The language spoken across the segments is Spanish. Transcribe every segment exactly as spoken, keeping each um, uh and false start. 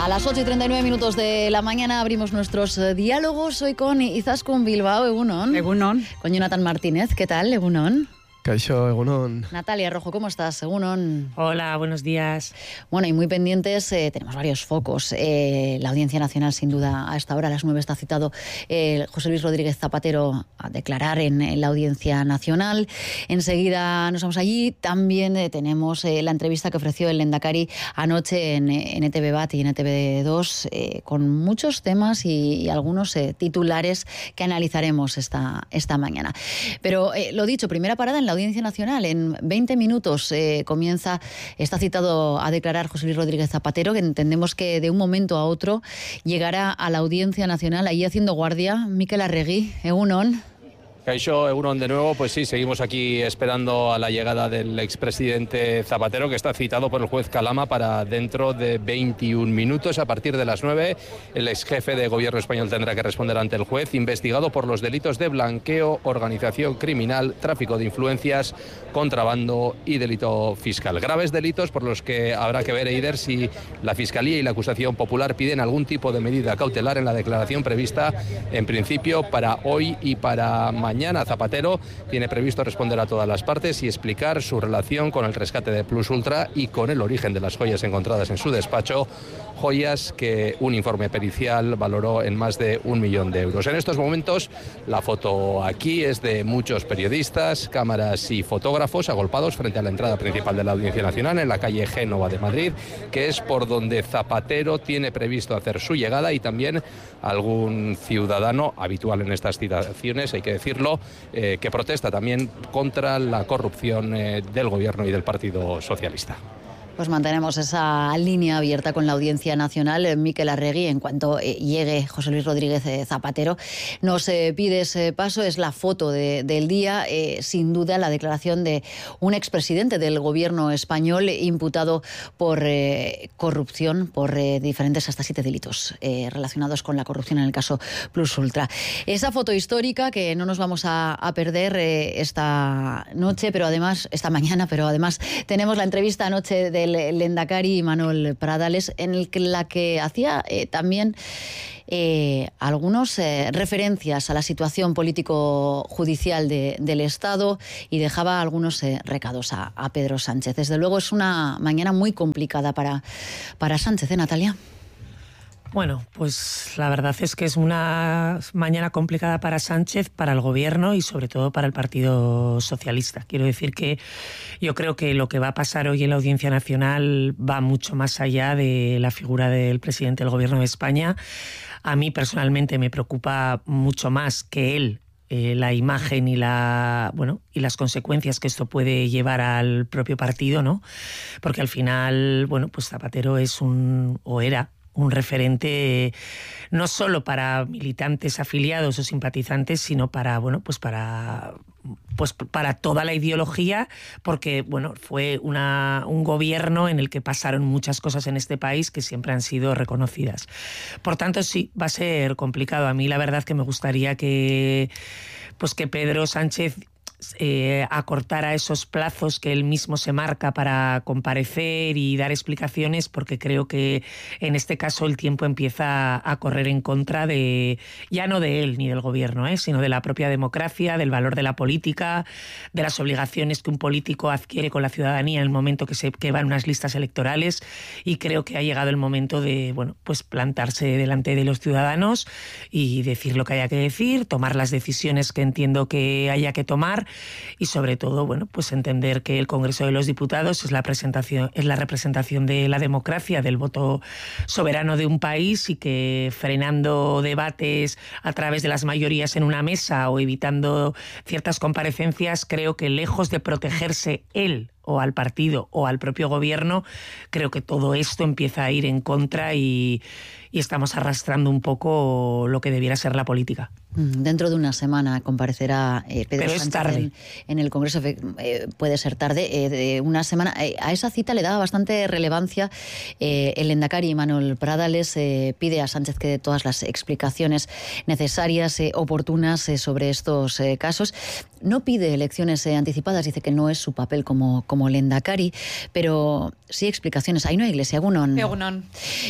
A las ocho y treinta y nueve minutos de la mañana abrimos nuestros eh, diálogos hoy con Izaskun Bilbao, Egunon. Egunon. Con Jonathan Martínez, ¿qué tal, Egunon? Kaixo, Egunon. Natalia Rojo, ¿cómo estás? Egunon. Hola, buenos días. Bueno, y muy pendientes, eh, tenemos varios focos. Eh, la Audiencia Nacional, sin duda, a esta hora, a las nueve, está citado eh, José Luis Rodríguez Zapatero a declarar en, en la Audiencia Nacional. Enseguida nos vamos allí. También eh, tenemos eh, la entrevista que ofreció el Lehendakari anoche en, en E T V Bat y en E T V dos, eh, con muchos temas y, y algunos eh, titulares que analizaremos esta, esta mañana. Pero eh, lo dicho, primera parada en la Audiencia Nacional. En veinte minutos eh, comienza, está citado a declarar José Luis Rodríguez Zapatero, que entendemos que de un momento a otro llegará a la Audiencia Nacional, ahí haciendo guardia. Mikel Arregui, Egunon. Kaixo, Egunon de nuevo. Pues sí, seguimos aquí esperando a la llegada del expresidente Zapatero, que está citado por el juez Calama para dentro de veintiún minutos. A partir de las nueve, el ex jefe de gobierno español tendrá que responder ante el juez, investigado por los delitos de blanqueo, organización criminal, tráfico de influencias, contrabando y delito fiscal. Graves delitos por los que habrá que ver, Eider, si la Fiscalía y la acusación popular piden algún tipo de medida cautelar en la declaración prevista, en principio, para hoy y para mañana. Mañana Zapatero tiene previsto responder a todas las partes y explicar su relación con el rescate de Plus Ultra y con el origen de las joyas encontradas en su despacho, joyas que un informe pericial valoró en más de un millón de euros. En estos momentos la foto aquí es de muchos periodistas, cámaras y fotógrafos agolpados frente a la entrada principal de la Audiencia Nacional en la calle Génova de Madrid, que es por donde Zapatero tiene previsto hacer su llegada, y también algún ciudadano habitual en estas citaciones, hay que decirlo, Eh, que protesta también contra la corrupción eh, del gobierno y del Partido Socialista. Pues mantenemos esa línea abierta con la Audiencia Nacional. Mikel Arregui, en cuanto eh, llegue José Luis Rodríguez eh, Zapatero, nos eh, pide ese paso. Es la foto de, del día, eh, sin duda, la declaración de un expresidente del gobierno español imputado por eh, corrupción, por eh, diferentes, hasta siete delitos eh, relacionados con la corrupción en el caso Plus Ultra. Esa foto histórica que no nos vamos a, a perder eh, esta noche, pero además, esta mañana, pero además tenemos la entrevista anoche de el Lehendakari Manuel Pradales, en el que, la que hacía eh, también eh, algunas eh, referencias a la situación político-judicial de, del Estado, y dejaba algunos eh, recados a, a Pedro Sánchez. Desde luego es una mañana muy complicada para, para Sánchez, ¿eh, Natalia? Bueno, pues la verdad es que es una mañana complicada para Sánchez, para el gobierno y sobre todo para el Partido Socialista. Quiero decir que yo creo que lo que va a pasar hoy en la Audiencia Nacional va mucho más allá de la figura del presidente del gobierno de España. A mí personalmente me preocupa mucho más que él eh, la imagen y la bueno y las consecuencias que esto puede llevar al propio partido, ¿no? Porque al final, bueno, pues Zapatero es un o era un referente no solo para militantes afiliados o simpatizantes, sino para bueno pues para pues para toda la ideología, porque bueno fue una, un gobierno en el que pasaron muchas cosas en este país que siempre han sido reconocidas. Por tanto, sí, va a ser complicado. A mí la verdad que me gustaría que pues que Pedro Sánchez Eh, acortar a esos plazos que él mismo se marca para comparecer y dar explicaciones, porque creo que en este caso el tiempo empieza a correr en contra de, ya no de él ni del gobierno, ¿eh? sino de la propia democracia, del valor de la política, de las obligaciones que un político adquiere con la ciudadanía en el momento que se que va en unas listas electorales, y creo que ha llegado el momento de bueno pues plantarse delante de los ciudadanos y decir lo que haya que decir, tomar las decisiones que entiendo que haya que tomar, y sobre todo bueno pues entender que el Congreso de los Diputados es la presentación es la representación de la democracia, del voto soberano de un país, y que frenando debates a través de las mayorías en una mesa o evitando ciertas comparecencias, creo que lejos de protegerse él o al partido o al propio gobierno, creo que todo esto empieza a ir en contra y, y estamos arrastrando un poco lo que debiera ser la política. Dentro de una semana comparecerá eh, Pedro Pero Sánchez es tarde. En, en el Congreso. Eh, puede ser tarde. Eh, de una semana. Eh, a esa cita le daba bastante relevancia. Eh, el lehendakari Manuel Pradales eh, pide a Sánchez que dé todas las explicaciones necesarias, eh, oportunas eh, sobre estos eh, casos. No pide elecciones eh, anticipadas. Dice que no es su papel como, como lehendakari, pero sí explicaciones. Ahí no hay Iglesia. Egunon. Egunon.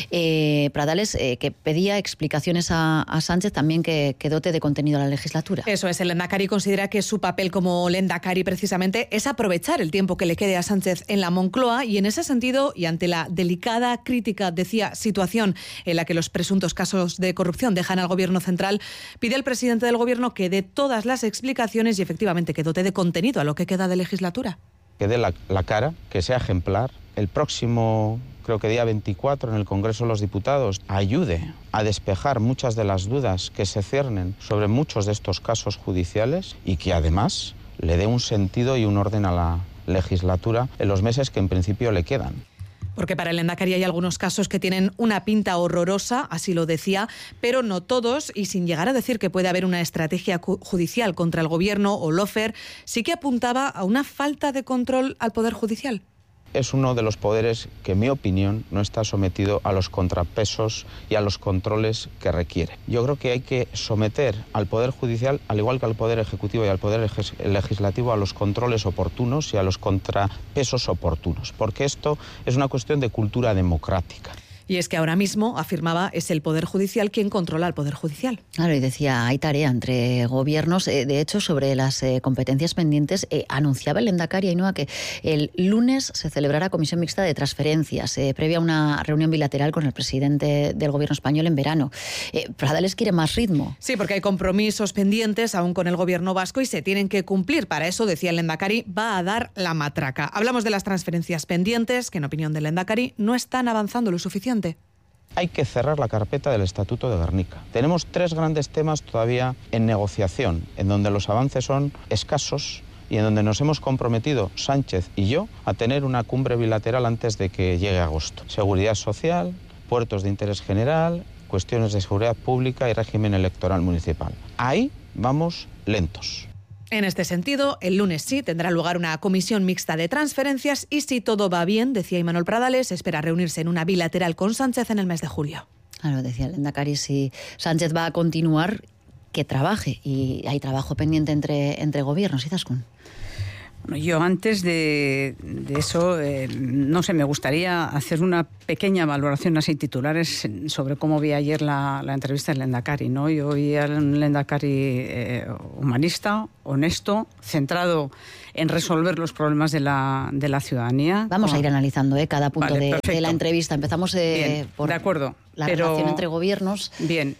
Eh, Pradales eh, que pedía explicaciones a, a Sánchez, también que, que dote de contenido a la legislatura. Eso es, el lehendakari considera que su papel como lehendakari precisamente es aprovechar el tiempo que le quede a Sánchez en la Moncloa, y en ese sentido, y ante la delicada crítica, decía, situación en la que los presuntos casos de corrupción dejan al Gobierno central, pide al presidente del Gobierno que dé todas las explicaciones y efectivamente que dote de contenido a lo que queda de legislatura. Que dé la, la cara, que sea ejemplar. El próximo, creo que día veinticuatro, en el Congreso de los Diputados, ayude a despejar muchas de las dudas que se ciernen sobre muchos de estos casos judiciales, y que además le dé un sentido y un orden a la legislatura en los meses que en principio le quedan. Porque para el lehendakari hay algunos casos que tienen una pinta horrorosa, así lo decía, pero no todos, y sin llegar a decir que puede haber una estrategia judicial contra el Gobierno o Lofer, sí que apuntaba a una falta de control al Poder Judicial. Es uno de los poderes que, en mi opinión, no está sometido a los contrapesos y a los controles que requiere. Yo creo que hay que someter al Poder Judicial, al igual que al Poder Ejecutivo y al Poder Legislativo, a los controles oportunos y a los contrapesos oportunos, porque esto es una cuestión de cultura democrática. Y es que ahora mismo, afirmaba, es el Poder Judicial quien controla al Poder Judicial. Claro, y decía, hay tarea entre gobiernos. Eh, de hecho, sobre las eh, competencias pendientes, eh, anunciaba el lehendakari Ainhoa que el lunes se celebrará comisión mixta de transferencias, eh, previa a una reunión bilateral con el presidente del Gobierno español en verano. Eh, Pradales quiere más ritmo. Sí, porque hay compromisos pendientes aún con el Gobierno vasco y se tienen que cumplir. Para eso, decía el lehendakari, va a dar la matraca. Hablamos de las transferencias pendientes, que en opinión del lehendakari no están avanzando lo suficiente. Hay que cerrar la carpeta del Estatuto de Gernika. Tenemos tres grandes temas todavía en negociación, en donde los avances son escasos y en donde nos hemos comprometido, Sánchez y yo, a tener una cumbre bilateral antes de que llegue agosto. Seguridad social, puertos de interés general, cuestiones de seguridad pública y régimen electoral municipal. Ahí vamos lentos. En este sentido, el lunes sí tendrá lugar una comisión mixta de transferencias y si todo va bien, decía Imanol Pradales, espera reunirse en una bilateral con Sánchez en el mes de julio. Claro, decía el lehendakari, si Sánchez va a continuar, que trabaje, y hay trabajo pendiente entre, entre gobiernos. Izaskun. Bueno, yo antes de, de eso, eh, no sé, me gustaría hacer una pequeña valoración así titulares sobre cómo vi ayer la, la entrevista del lehendakari, ¿no? Yo vi al lehendakari eh, humanista, honesto, centrado en resolver los problemas de la, de la ciudadanía. Vamos Como... a ir analizando eh, cada punto vale, de, de la entrevista. Empezamos eh, Bien, por de acuerdo, la pero... relación entre gobiernos. Bien.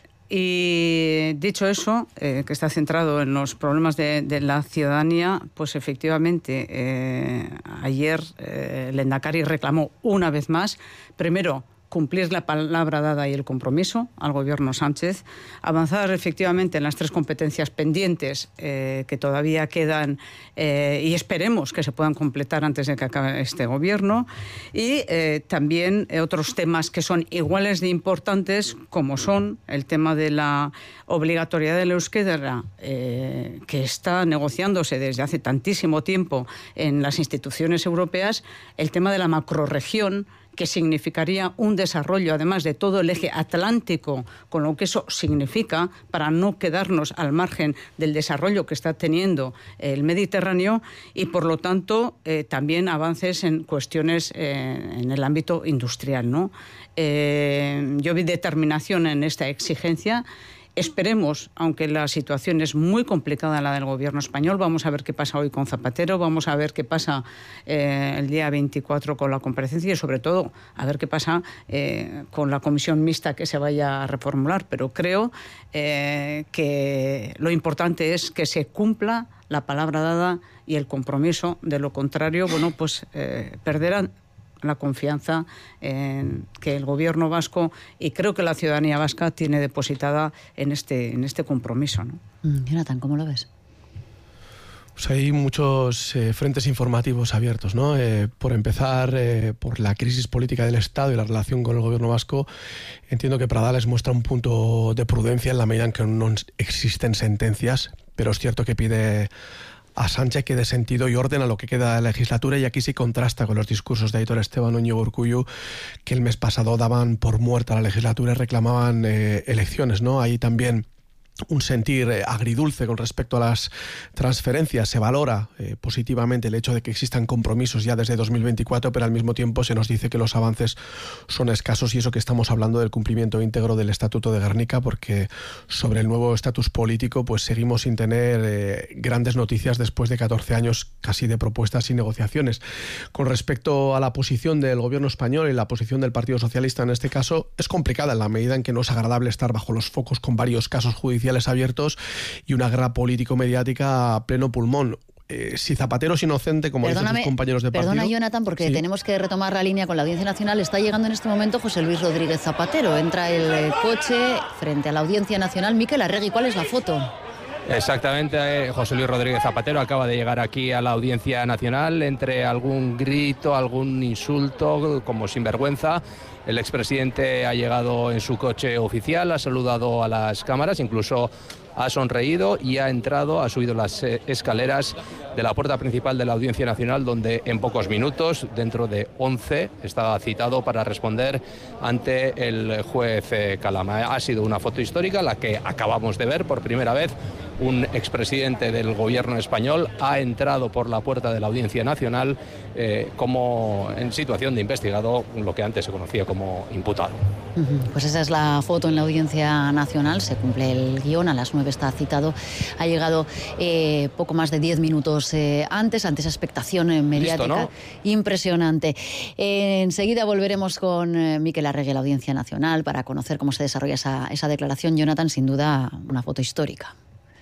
Y dicho eso, eh, que está centrado en los problemas de, de la ciudadanía, pues efectivamente eh, ayer eh, el lehendakari reclamó una vez más, primero, cumplir la palabra dada y el compromiso al Gobierno Sánchez, avanzar efectivamente en las tres competencias pendientes eh, que todavía quedan eh, y esperemos que se puedan completar antes de que acabe este Gobierno, y eh, también eh, otros temas que son iguales de importantes, como son el tema de la obligatoriedad del euskera, eh, que está negociándose desde hace tantísimo tiempo en las instituciones europeas, el tema de la macrorregión, que significaría un desarrollo, además de todo el eje atlántico, con lo que eso significa, para no quedarnos al margen del desarrollo que está teniendo el Mediterráneo, y por lo tanto eh, también avances en cuestiones eh, en el ámbito industrial, ¿no? Eh, yo vi determinación en esta exigencia. Esperemos, aunque la situación es muy complicada la del Gobierno español, vamos a ver qué pasa hoy con Zapatero, vamos a ver qué pasa eh, el día veinticuatro con la comparecencia y sobre todo a ver qué pasa eh, con la comisión mixta que se vaya a reformular. Pero creo eh, que lo importante es que se cumpla la palabra dada y el compromiso. De lo contrario, bueno, pues eh, perderán la confianza en que el Gobierno vasco y creo que la ciudadanía vasca tiene depositada en este, en este compromiso, ¿no? Mm, Jonathan, ¿cómo lo ves? Pues hay muchos eh, frentes informativos abiertos, ¿no? Eh, por empezar, eh, por la crisis política del Estado y la relación con el gobierno vasco, entiendo que Pradales muestra un punto de prudencia en la medida en que no existen sentencias, pero es cierto que pide a Sánchez que dé sentido y orden a lo que queda de la legislatura, y aquí sí contrasta con los discursos de Aitor Esteban o Íñigo Urkullu, que el mes pasado daban por muerta la legislatura y reclamaban eh, elecciones, ¿no? Ahí también un sentir agridulce con respecto a las transferencias. Se valora eh, positivamente el hecho de que existan compromisos ya desde dos mil veinticuatro, pero al mismo tiempo se nos dice que los avances son escasos, y eso que estamos hablando del cumplimiento íntegro del Estatuto de Gernika, porque sobre el nuevo estatus político pues seguimos sin tener eh, grandes noticias después de catorce años casi de propuestas y negociaciones. Con respecto a la posición del gobierno español y la posición del Partido Socialista en este caso, es complicada en la medida en que no es agradable estar bajo los focos con varios casos judiciales abiertos y una guerra político-mediática a pleno pulmón. Eh, si Zapatero es inocente, como dicen sus compañeros de partido... Perdona, Jonathan, porque sí, tenemos que retomar la línea con la Audiencia Nacional. Está llegando en este momento José Luis Rodríguez Zapatero. Entra el coche frente a la Audiencia Nacional. Mikel Arregui, ¿cuál es la foto? Exactamente, José Luis Rodríguez Zapatero acaba de llegar aquí a la Audiencia Nacional. Entre algún grito, algún insulto, como sinvergüenza, el expresidente ha llegado en su coche oficial, ha saludado a las cámaras, incluso ha sonreído y ha entrado, ha subido las escaleras de la puerta principal de la Audiencia Nacional, donde en pocos minutos, dentro de once, está citado para responder ante el juez Calama. Ha sido una foto histórica la que acabamos de ver por primera vez. Un expresidente del gobierno español ha entrado por la puerta de la Audiencia Nacional eh, como en situación de investigado, lo que antes se conocía como imputado. Pues esa es la foto en la Audiencia Nacional. Se cumple el guión, a las nueve está citado. Ha llegado eh, poco más de diez minutos eh, antes, ante esa expectación eh, mediática. ¿Listo, no? Impresionante. Eh, enseguida volveremos con eh, Mikel Arregui a la Audiencia Nacional para conocer cómo se desarrolla esa, esa declaración. Jonathan, sin duda, una foto histórica.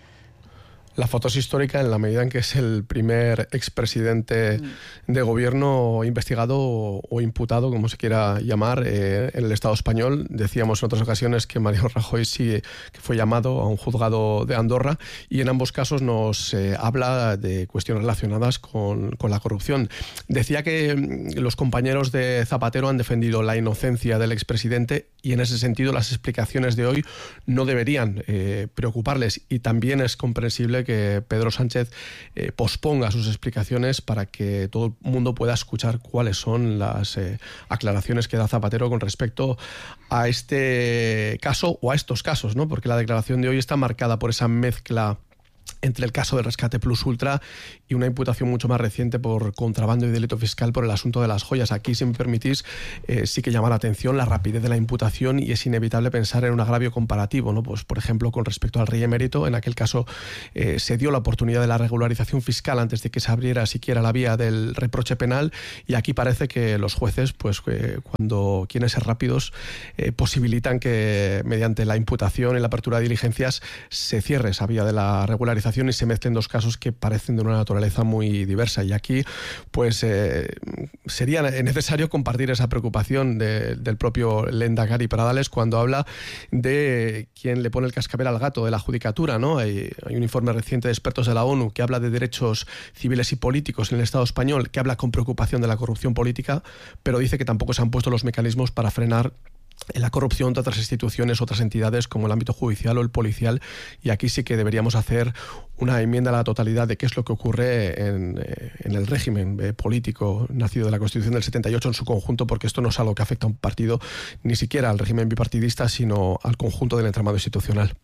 La foto es histórica en la medida en que es el primer expresidente mm. de gobierno investigado o, o imputado, como se quiera llamar, eh, en el Estado español. Decíamos en otras ocasiones que Mariano Rajoy sí que fue llamado a un juzgado de Andorra, y en ambos casos nos eh, habla de cuestiones relacionadas con, con la corrupción. Decía que los compañeros de Zapatero han defendido la inocencia del expresidente, y en ese sentido las explicaciones de hoy no deberían eh, preocuparles, y también es comprensible que Pedro Sánchez eh, posponga sus explicaciones para que todo el mundo pueda escuchar cuáles son las eh, aclaraciones que da Zapatero con respecto a este caso o a estos casos, ¿no? Porque la declaración de hoy está marcada por esa mezcla entre el caso del Rescate Plus Ultra y una imputación mucho más reciente por contrabando y delito fiscal por el asunto de las joyas. Aquí, si me permitís, eh, sí que llama la atención la rapidez de la imputación, y es inevitable pensar en un agravio comparativo, ¿no? Pues, por ejemplo, con respecto al rey emérito, en aquel caso eh, se dio la oportunidad de la regularización fiscal antes de que se abriera siquiera la vía del reproche penal, y aquí parece que los jueces, pues eh, cuando quieren ser rápidos, eh, posibilitan que mediante la imputación y la apertura de diligencias se cierre esa vía de la regularización y se mezclen dos casos que parecen de una naturaleza muy diversa. Y aquí pues eh, sería necesario compartir esa preocupación de, del propio Lehendakari Pradales cuando habla de quien le pone el cascabel al gato de la judicatura, ¿no? Hay, hay un informe reciente de expertos de la ONU que habla de derechos civiles y políticos en el Estado español, que habla con preocupación de la corrupción política, pero dice que tampoco se han puesto los mecanismos para frenar la corrupción de otras instituciones, otras entidades como el ámbito judicial o el policial, y aquí sí que deberíamos hacer una enmienda a la totalidad de qué es lo que ocurre en, en el régimen político nacido de la Constitución del setenta y ocho en su conjunto, porque esto no es algo que afecta a un partido, ni siquiera al régimen bipartidista, sino al conjunto del entramado institucional.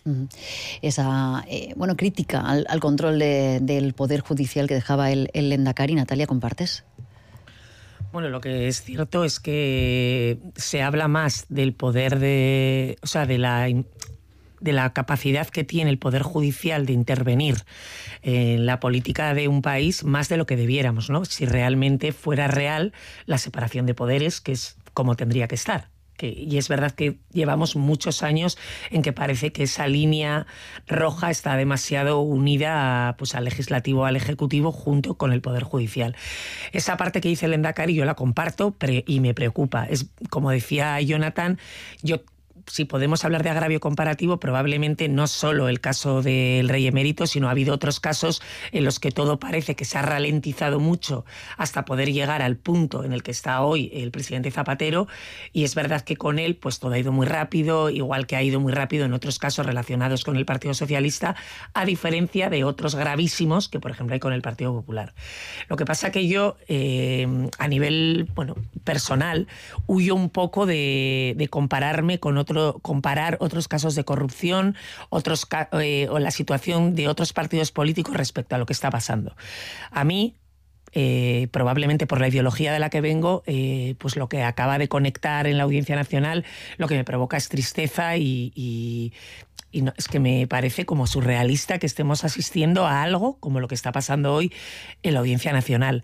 Esa eh, bueno crítica al, al control de, del Poder Judicial que dejaba el, el Lehendakari. Natalia, ¿compartes? Bueno, lo que es cierto es que se habla más del poder de, o sea, de la de la capacidad que tiene el Poder Judicial de intervenir en la política de un país más de lo que debiéramos, ¿no? Si realmente fuera real la separación de poderes, que es como tendría que estar. Que, y es verdad que llevamos muchos años en que parece que esa línea roja está demasiado unida a, pues, al legislativo, al ejecutivo, junto con el Poder Judicial. Esa parte que dice el Lehendakari yo la comparto pre, y me preocupa. Es, como decía Jonathan, yo si podemos hablar de agravio comparativo, probablemente no solo el caso del rey emérito, sino ha habido otros casos en los que todo parece que se ha ralentizado mucho hasta poder llegar al punto en el que está hoy el presidente Zapatero, y es verdad que con él pues todo ha ido muy rápido, igual que ha ido muy rápido en otros casos relacionados con el Partido Socialista, a diferencia de otros gravísimos que, por ejemplo, hay con el Partido Popular. Lo que pasa que yo, eh, a nivel bueno, personal, huyo un poco de, de compararme con otro, comparar otros casos de corrupción, otros eh, o la situación de otros partidos políticos respecto a lo que está pasando. A mí, Eh, probablemente por la ideología de la que vengo, eh, pues lo que acaba de conectar en la Audiencia Nacional, lo que me provoca es tristeza y, y, y no, es que me parece como surrealista que estemos asistiendo a algo como lo que está pasando hoy en la Audiencia Nacional.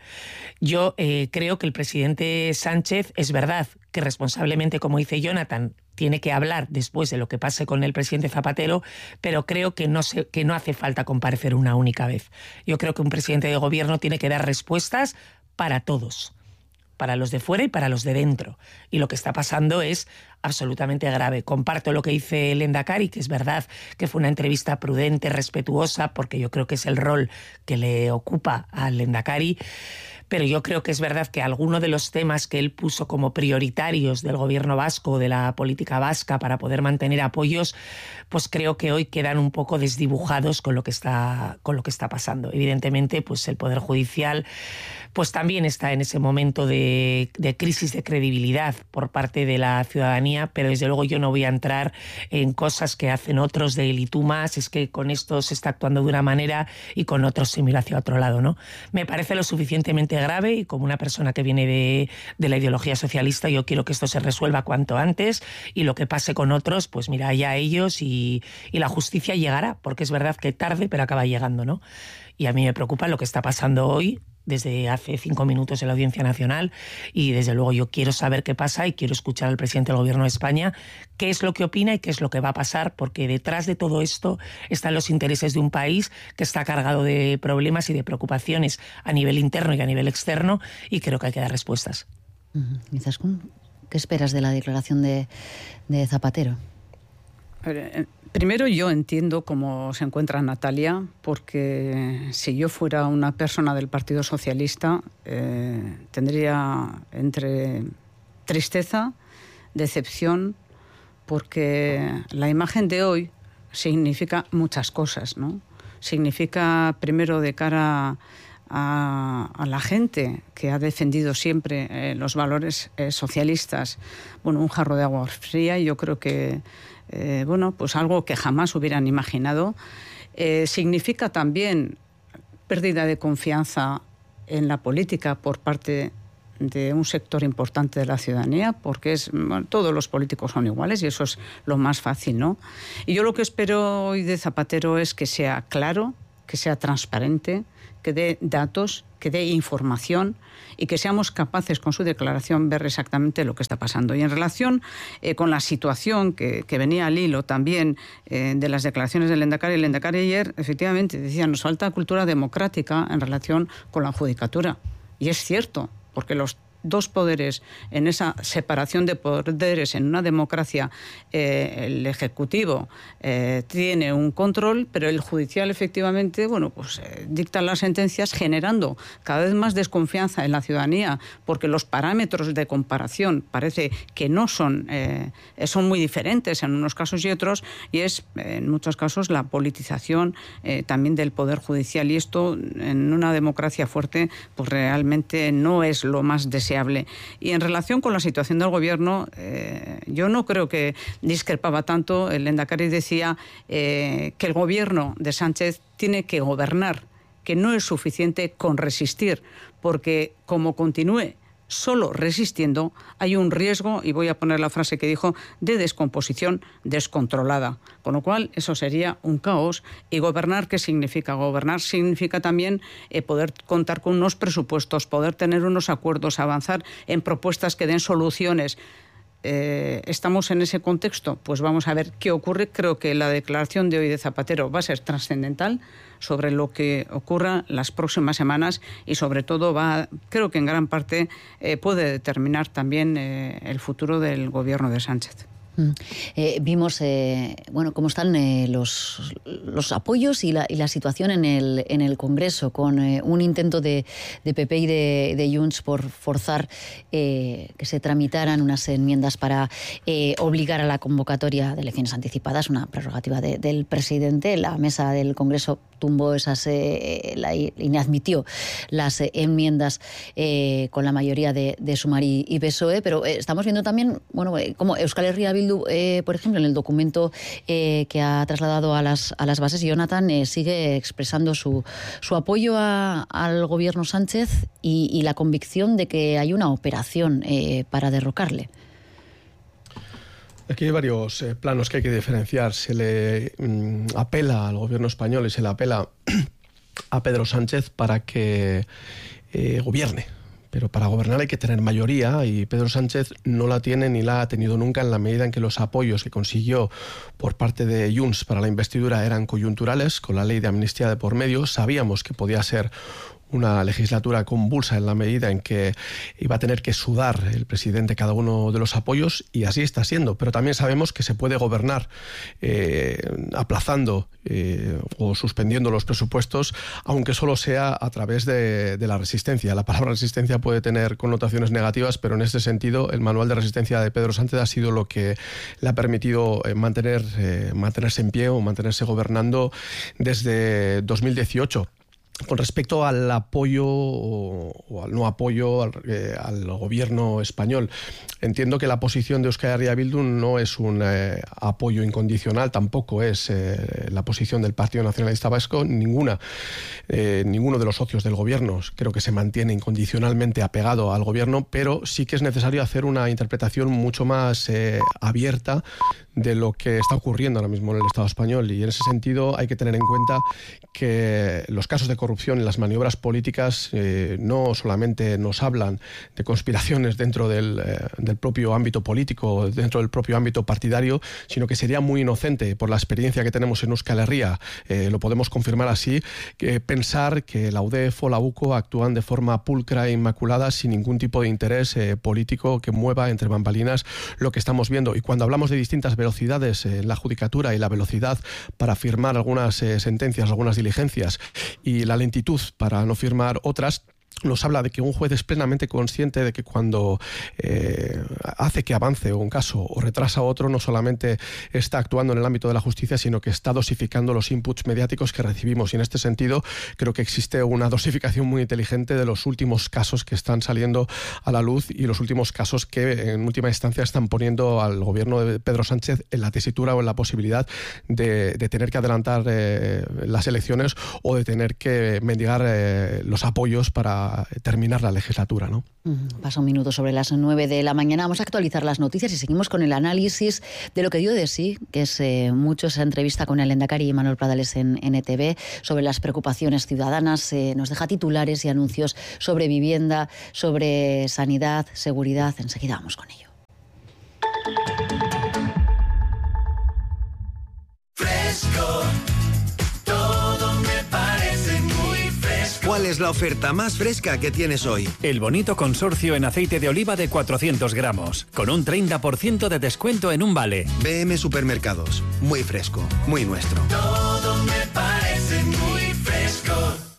Yo eh, creo que el presidente Sánchez, es verdad que responsablemente, como dice Jonathan, tiene que hablar después de lo que pase con el presidente Zapatero, pero creo que no, se, que no hace falta comparecer una única vez. Yo creo que un presidente de gobierno tiene que dar respuestas para todos, para los de fuera y para los de dentro. Y lo que está pasando es absolutamente grave. Comparto lo que dice el Lehendakari, que es verdad que fue una entrevista prudente, respetuosa, porque yo creo que es el rol que le ocupa al Lehendakari. Pero yo creo que es verdad que alguno de los temas que él puso como prioritarios del gobierno vasco, de la política vasca, para poder mantener apoyos, pues creo que hoy quedan un poco desdibujados con lo que está, con lo que está pasando. Evidentemente, pues el Poder Judicial pues también está en ese momento de, de crisis de credibilidad por parte de la ciudadanía, pero desde luego yo no voy a entrar en cosas que hacen otros de él y tú más, es que con esto se está actuando de una manera y con otros se mira hacia otro lado, ¿no? Me parece lo suficientemente grave y como una persona que viene de, de la ideología socialista, yo quiero que esto se resuelva cuanto antes y lo que pase con otros, pues mira, allá ellos y, y la justicia llegará, porque es verdad que tarde, pero acaba llegando, ¿no? Y a mí me preocupa lo que está pasando hoy, desde hace cinco minutos en la Audiencia Nacional, y desde luego yo quiero saber qué pasa y quiero escuchar al presidente del Gobierno de España qué es lo que opina y qué es lo que va a pasar, porque detrás de todo esto están los intereses de un país que está cargado de problemas y de preocupaciones a nivel interno y a nivel externo, y creo que hay que dar respuestas. Izaskun, ¿qué esperas de la declaración de, de Zapatero? Primero, yo entiendo cómo se encuentra Natalia, porque si yo fuera una persona del Partido Socialista, eh, tendría entre tristeza, decepción, porque la imagen de hoy significa muchas cosas, ¿no? Significa, primero, de cara a, a la gente que ha defendido siempre eh, los valores eh, socialistas, bueno, un jarro de agua fría, y yo creo que Eh, bueno, pues algo que jamás hubieran imaginado. Eh, significa también pérdida de confianza en la política por parte de un sector importante de la ciudadanía, porque es, bueno, todos los políticos son iguales y eso es lo más fácil, ¿no? Y yo lo que espero hoy de Zapatero es que sea claro, que sea transparente, que dé datos, que dé información y que seamos capaces con su declaración ver exactamente lo que está pasando. Y en relación eh, con la situación que, que venía al hilo también eh, de las declaraciones del Lehendakari, el Lehendakari ayer efectivamente decía, nos falta cultura democrática en relación con la judicatura. Y es cierto, porque los dos poderes, en esa separación de poderes en una democracia, eh, el Ejecutivo eh, tiene un control, pero el Judicial efectivamente, bueno, pues eh, dicta las sentencias generando cada vez más desconfianza en la ciudadanía, porque los parámetros de comparación parece que no son, eh, son muy diferentes en unos casos y otros, y es eh, en muchos casos la politización eh, también del Poder Judicial, y esto en una democracia fuerte pues realmente no es lo más deseable. Y en relación con la situación del gobierno, eh, yo no creo que discrepaba tanto. El Lehendakari decía eh, que el gobierno de Sánchez tiene que gobernar, que no es suficiente con resistir, porque como continúe solo resistiendo, hay un riesgo, y voy a poner la frase que dijo, de descomposición descontrolada. Con lo cual, eso sería un caos. ¿Y gobernar qué significa? Gobernar significa también eh, poder contar con unos presupuestos, poder tener unos acuerdos, avanzar en propuestas que den soluciones. Eh, ¿Estamos en ese contexto? Pues vamos a ver qué ocurre. Creo que la declaración de hoy de Zapatero va a ser trascendental sobre lo que ocurra las próximas semanas y sobre todo va, creo que en gran parte eh, puede determinar también eh, el futuro del gobierno de Sánchez. Mm. Eh, vimos eh, bueno, cómo están eh, los, los apoyos y la, y la situación en el, en el Congreso, con eh, un intento de, de P P y de, de Junts por forzar eh, que se tramitaran unas enmiendas para eh, obligar a la convocatoria de elecciones anticipadas, una prerrogativa de, del presidente. La mesa del Congreso tumbó esas, eh, la, y admitió las eh, enmiendas eh, con la mayoría de, de Sumar y, y P S O E, pero eh, estamos viendo también, bueno, eh, como Euskal Herria Bildu Eh, por ejemplo, en el documento eh, que ha trasladado a las, a las bases, Jonathan eh, sigue expresando su, su apoyo a, al gobierno Sánchez y, y la convicción de que hay una operación eh, para derrocarle. Aquí hay varios eh, planos que hay que diferenciar. Se le mm, apela al gobierno español y se le apela a Pedro Sánchez para que eh, gobierne. Pero para gobernar hay que tener mayoría y Pedro Sánchez no la tiene ni la ha tenido nunca, en la medida en que los apoyos que consiguió por parte de Junts para la investidura eran coyunturales, con la ley de amnistía de por medio. Sabíamos que podía ser una legislatura convulsa en la medida en que iba a tener que sudar el presidente cada uno de los apoyos, y así está siendo. Pero también sabemos que se puede gobernar eh, aplazando eh, o suspendiendo los presupuestos, aunque solo sea a través de, de la resistencia. La palabra resistencia puede tener connotaciones negativas, pero en este sentido el manual de resistencia de Pedro Sánchez ha sido lo que le ha permitido eh, mantener, eh, mantenerse en pie o mantenerse gobernando desde dos mil dieciocho. Con respecto al apoyo o al no apoyo al, eh, al gobierno español, entiendo que la posición de Euskal Herria Bildu no es un eh, apoyo incondicional, tampoco es eh, la posición del Partido Nacionalista Vasco. Ninguna, eh, ninguno de los socios del gobierno creo que se mantiene incondicionalmente apegado al gobierno, pero sí que es necesario hacer una interpretación mucho más eh, abierta de lo que está ocurriendo ahora mismo en el Estado español, y en ese sentido hay que tener en cuenta que los casos de corrupción y las maniobras políticas eh, no solamente nos hablan de conspiraciones dentro del, eh, del propio ámbito político, dentro del propio ámbito partidario, sino que sería muy inocente, por la experiencia que tenemos en Euskal Herria, eh, lo podemos confirmar así, que pensar que la U D E F o la U C O actúan de forma pulcra e inmaculada sin ningún tipo de interés eh, político que mueva entre bambalinas lo que estamos viendo. Y cuando hablamos de distintas velocidades en la judicatura y la velocidad para firmar algunas eh, sentencias, algunas diligencias, y la lentitud para no firmar otras, nos habla de que un juez es plenamente consciente de que cuando eh, hace que avance un caso o retrasa otro, no solamente está actuando en el ámbito de la justicia, sino que está dosificando los inputs mediáticos que recibimos. Y en este sentido creo que existe una dosificación muy inteligente de los últimos casos que están saliendo a la luz y los últimos casos que en última instancia están poniendo al gobierno de Pedro Sánchez en la tesitura o en la posibilidad de, de tener que adelantar eh, las elecciones o de tener que mendigar eh, los apoyos para terminar la legislatura, ¿no? Pasa un minuto sobre las nueve de la mañana. Vamos a actualizar las noticias y seguimos con el análisis de lo que dio de sí, que es eh, mucho esa entrevista con el Lehendakari y Manuel Pradales en N T V sobre las preocupaciones ciudadanas. Eh, nos deja titulares y anuncios sobre vivienda, sobre sanidad, seguridad. Enseguida vamos con ello. Fresco. ¿Cuál es la oferta más fresca que tienes hoy? El bonito consorcio en aceite de oliva de cuatrocientos gramos, con un treinta por ciento de descuento en un vale. B M Supermercados. Muy fresco, muy nuestro. Todo me parece muy fresco.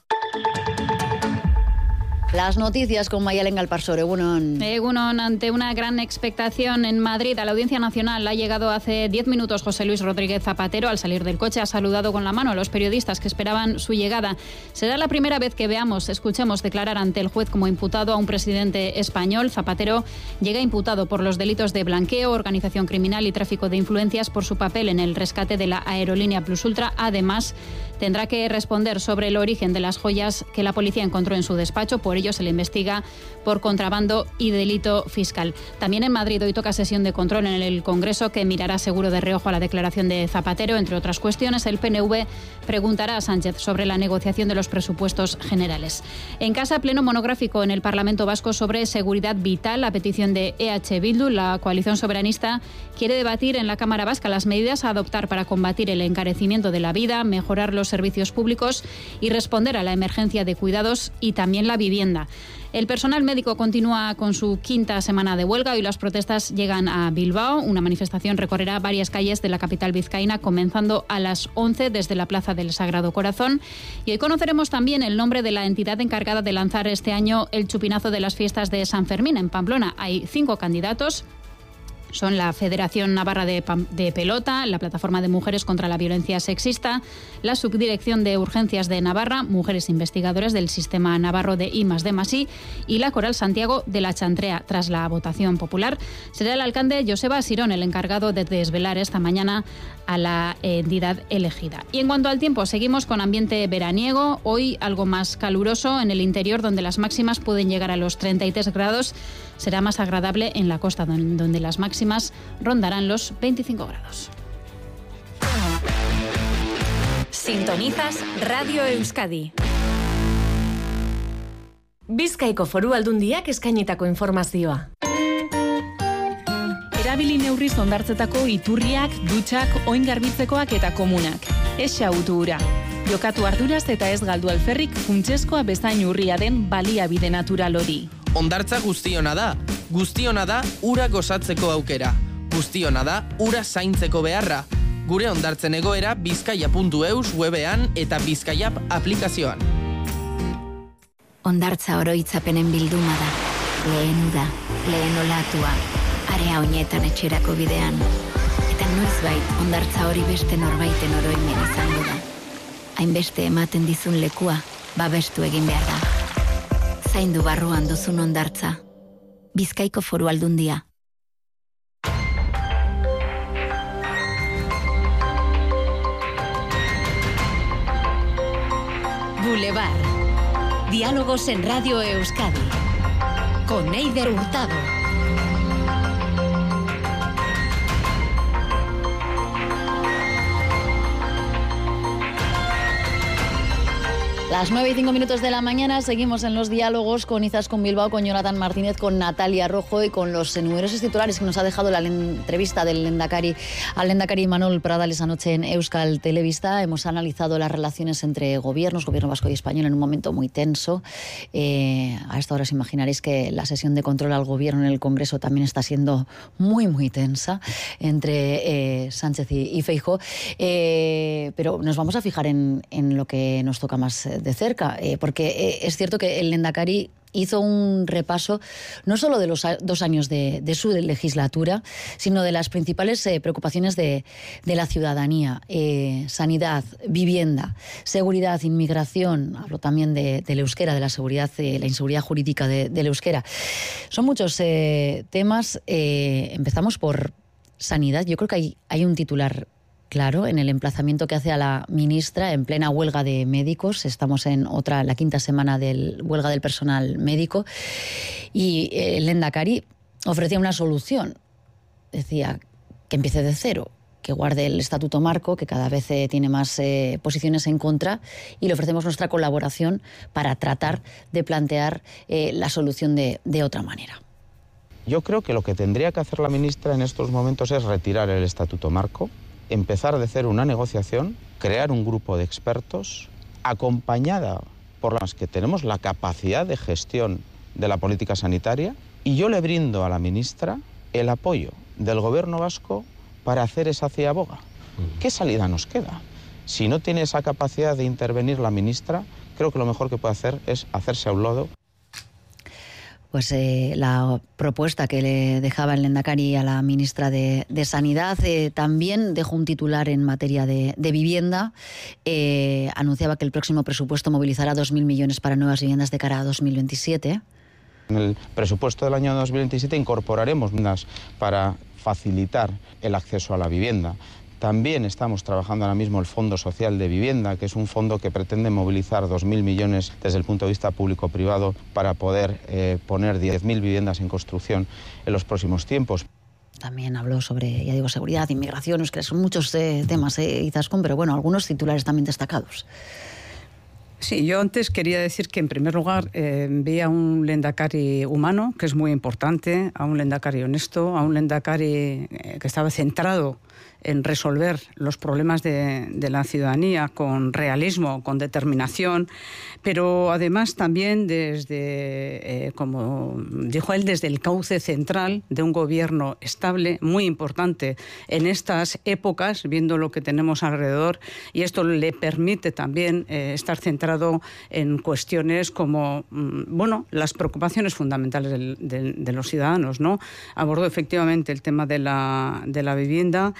Las noticias con Mayalen Galparsoro. Egunon. Egunon, ante una gran expectación en Madrid, a la Audiencia Nacional ha llegado hace diez minutos José Luis Rodríguez Zapatero. Al salir del coche ha saludado con la mano a los periodistas que esperaban su llegada. Será la primera vez que veamos, escuchemos declarar ante el juez como imputado a un presidente español. Zapatero llega imputado por los delitos de blanqueo, organización criminal y tráfico de influencias por su papel en el rescate de la aerolínea Plus Ultra. Además, tendrá que responder sobre el origen de las joyas que la policía encontró en su despacho. Por ello se le investiga por contrabando y delito fiscal. También en Madrid hoy toca sesión de control en el Congreso, que mirará seguro de reojo a la declaración de Zapatero. Entre otras cuestiones, el P N V preguntará a Sánchez sobre la negociación de los presupuestos generales. En casa, pleno monográfico en el Parlamento Vasco sobre seguridad vital, a petición de E H Bildu. La coalición soberanista quiere debatir en la Cámara Vasca las medidas a adoptar para combatir el encarecimiento de la vida, mejorar los servicios públicos y responder a la emergencia de cuidados y también la vivienda. El personal médico continúa con su quinta semana de huelga y las protestas llegan a Bilbao. Una manifestación recorrerá varias calles de la capital vizcaína, comenzando a las once desde la Plaza del Sagrado Corazón. Y hoy conoceremos también el nombre de la entidad encargada de lanzar este año el chupinazo de las fiestas de San Fermín en Pamplona. Hay cinco candidatos. Son la Federación Navarra de, de Pelota, la Plataforma de Mujeres contra la Violencia Sexista, la Subdirección de Urgencias de Navarra, Mujeres Investigadoras del Sistema Navarro de I más D más I y la Coral Santiago de la Chantrea. Tras la votación popular, será el alcalde Joseba Sirón el encargado de desvelar esta mañana a la entidad elegida. Y en cuanto al tiempo, seguimos con ambiente veraniego, hoy algo más caluroso en el interior, donde las máximas pueden llegar a los treinta y tres grados. Será más agradable en la costa, donde las máximas rondarán los veinticinco grados. Sintonizas Radio Euskadi. Bizkaiko Foru Aldundiak eskainitako informazioa. Erabili neurriz hondartzetako iturriak, dutxak, oin garbitzekoak eta komunak. Ez xahutu ura. Jokatu arduraz eta ez galdu alferrik funtsezkoa bezain urria den baliabide natural hori. Hondartza guztiona da. Guztiona da ura gozatzeko aukera. Guztiona da ura zaintzeko beharra. Gure hondartzen egoera bizkaia puntu eus webean eta bizkaiap aplikazioan. Hondartza oroitzapenen bilduma da. Lehen uda, lehen olatua, area oinetan etxerako bidean. Eta noizbait hondartza hori beste norbaiten oroimen izango da. Hainbeste ematen dizun lekua, babestu egin behar da. Zaindu barruan duzun hondartza. Bizkaiko Foru Aldundia. Boulevard. Diálogos en Radio Euskadi. Con Eider Hurtado. Las nueve y cinco minutos de la mañana seguimos en los diálogos con Izaskun Bilbao, con Jonathan Martínez, con Natalia Rojo y con los numerosos titulares que nos ha dejado la entrevista del Lehendakari al Lehendakari Imanol Pradales anoche en Euskal Telebista. Hemos analizado las relaciones entre gobiernos, gobierno vasco y español, en un momento muy tenso. Eh, a esta hora os imaginaréis que la sesión de control al gobierno en el Congreso también está siendo muy, muy tensa entre eh, Sánchez y, y Feijóo. Eh, pero nos vamos a fijar en, en lo que nos toca más de cerca, eh, porque eh, es cierto que el Lehendakari hizo un repaso no solo de los a, dos años de, de su legislatura, sino de las principales eh, preocupaciones de, de la ciudadanía. Eh, sanidad, vivienda, seguridad, inmigración. Hablo también de, del euskera, de la seguridad, de la inseguridad jurídica de, del euskera. Son muchos eh, temas. Eh, empezamos por sanidad. Yo creo que hay, hay un titular claro en el emplazamiento que hace a la ministra en plena huelga de médicos. Estamos en otra, la quinta semana de huelga del personal médico, y el Lehendakari ofrecía una solución. Decía que empiece de cero, que guarde el estatuto marco, que cada vez eh, tiene más eh, posiciones en contra, y le ofrecemos nuestra colaboración para tratar de plantear eh, la solución de, de otra manera. Yo creo que lo que tendría que hacer la ministra en estos momentos es retirar el estatuto marco, empezar de cero una negociación, crear un grupo de expertos, acompañada por las que tenemos la capacidad de gestión de la política sanitaria, y yo le brindo a la ministra el apoyo del gobierno vasco para hacer esa ciaboga. ¿Qué salida nos queda? Si no tiene esa capacidad de intervenir la ministra, creo que lo mejor que puede hacer es hacerse a un lado. Pues eh, la propuesta que le dejaba el Lehendakari a la ministra de, de Sanidad eh, también dejó un titular en materia de, de vivienda. Eh, anunciaba que el próximo presupuesto movilizará dos mil millones para nuevas viviendas de cara a dos mil veintisiete. En el presupuesto del año dos mil veintisiete incorporaremos medidas para facilitar el acceso a la vivienda. También estamos trabajando ahora mismo el Fondo Social de Vivienda, que es un fondo que pretende movilizar dos mil millones desde el punto de vista público-privado para poder eh, poner diez mil viviendas en construcción en los próximos tiempos. También habló sobre, ya digo, seguridad, inmigración, es que son muchos eh, temas, eh, Izaskun, pero bueno, algunos titulares también destacados. Sí, yo antes quería decir que en primer lugar eh, veía a un Lehendakari humano, que es muy importante, a un Lehendakari honesto, a un Lehendakari eh, que estaba centrado en resolver los problemas de, de la ciudadanía con realismo, con determinación, pero además también desde, eh, como dijo él, desde el cauce central de un gobierno estable, muy importante en estas épocas, viendo lo que tenemos alrededor, y esto le permite también eh, estar centrado en cuestiones como, bueno, las preocupaciones fundamentales del, del, de los ciudadanos, ¿no? Abordó efectivamente el tema de la, de la vivienda,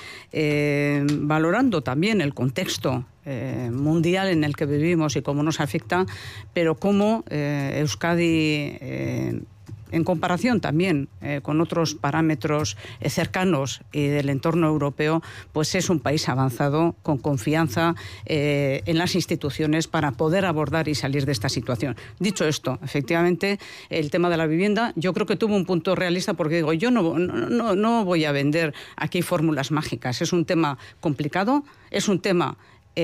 Eh, valorando también el contexto eh, mundial en el que vivimos y cómo nos afecta, pero cómo eh, Euskadi, eh, en comparación también eh, con otros parámetros eh, cercanos y del entorno europeo, pues es un país avanzado, con confianza eh, en las instituciones para poder abordar y salir de esta situación. Dicho esto, efectivamente, el tema de la vivienda, yo creo que tuvo un punto realista, porque digo, yo no, no, no voy a vender aquí fórmulas mágicas. Es un tema complicado, es un tema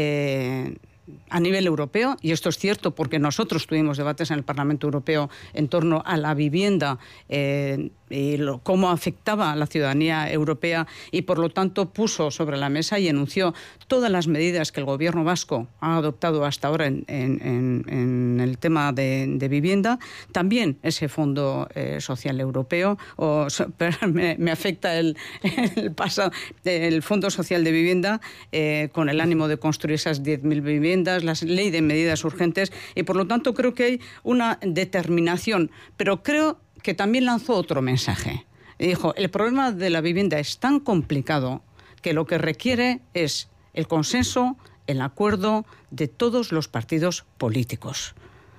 Eh, a nivel europeo, y esto es cierto porque nosotros tuvimos debates en el Parlamento Europeo en torno a la vivienda eh, y lo, cómo afectaba a la ciudadanía europea, y por lo tanto puso sobre la mesa y enunció todas las medidas que el gobierno vasco ha adoptado hasta ahora en, en, en, en el tema de, de vivienda. También ese Fondo eh, Social Europeo, o, me, me afecta el, el, pasado, el Fondo Social de Vivienda, eh, con el ánimo de construir esas diez mil viviendas, la ley de medidas urgentes, y por lo tanto creo que hay una determinación, pero creo que también lanzó otro mensaje. Y dijo, el problema de la vivienda es tan complicado que lo que requiere es el consenso, el acuerdo de todos los partidos políticos.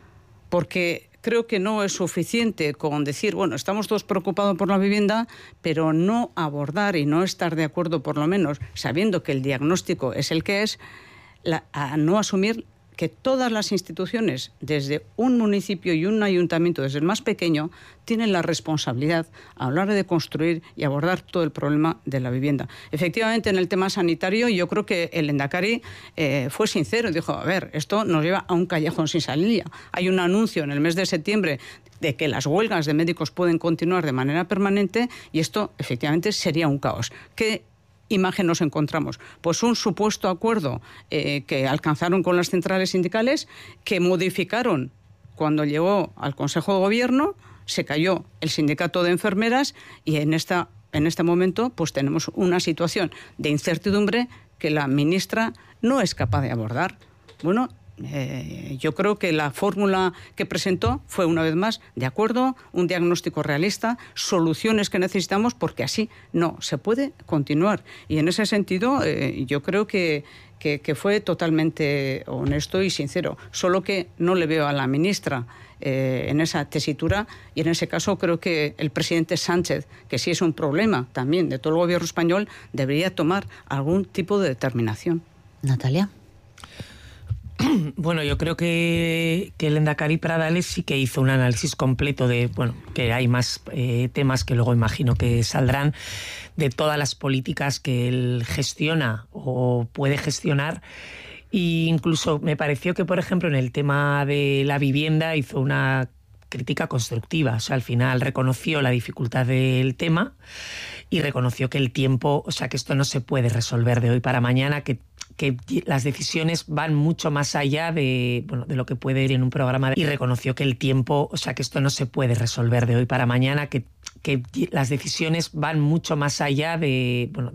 Porque creo que no es suficiente con decir, bueno, estamos todos preocupados por la vivienda, pero no abordar y no estar de acuerdo, por lo menos, sabiendo que el diagnóstico es el que es, la, a no asumir que todas las instituciones, desde un municipio y un ayuntamiento, desde el más pequeño, tienen la responsabilidad a la hora de construir y abordar todo el problema de la vivienda. Efectivamente, en el tema sanitario, yo creo que el Lehendakari eh, fue sincero y dijo, a ver, esto nos lleva a un callejón sin salida. Hay un anuncio en el mes de septiembre de que las huelgas de médicos pueden continuar de manera permanente, y esto efectivamente sería un caos. ¿Qué imagen nos encontramos? Pues un supuesto acuerdo eh, que alcanzaron con las centrales sindicales, que modificaron cuando llegó al Consejo de Gobierno, se cayó el sindicato de enfermeras, y en, esta, en este momento pues tenemos una situación de incertidumbre que la ministra no es capaz de abordar. Bueno, Eh, yo creo que la fórmula que presentó fue, una vez más, de acuerdo, un diagnóstico realista, soluciones que necesitamos, porque así no se puede continuar. Y en ese sentido, eh, yo creo que, que, que fue totalmente honesto y sincero. Solo que no le veo a la ministra eh, en esa tesitura, y en ese caso creo que el presidente Sánchez, que sí es un problema también de todo el gobierno español, debería tomar algún tipo de determinación. Natalia. Bueno, yo creo que, que el Lehendakari Pradales sí que hizo un análisis completo de, bueno, que hay más eh, temas que luego imagino que saldrán, de todas las políticas que él gestiona o puede gestionar. E incluso me pareció que, por ejemplo, en el tema de la vivienda hizo una crítica constructiva. O sea, al final reconoció la dificultad del tema y reconoció que el tiempo, o sea, que esto no se puede resolver de hoy para mañana, que que las decisiones van mucho más allá de, bueno, de lo que puede ir en un programa de, y reconoció que el tiempo, o sea, que esto no se puede resolver de hoy para mañana, que, que las decisiones van mucho más allá de, bueno,